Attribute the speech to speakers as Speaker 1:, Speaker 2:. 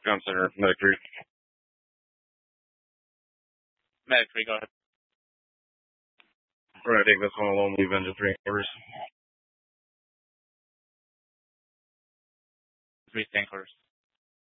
Speaker 1: Gun Center, Medic 3.
Speaker 2: Medic 3, go ahead.
Speaker 1: We're going to take this one alone, leave engine 3 orders.
Speaker 2: 3 staying quarters.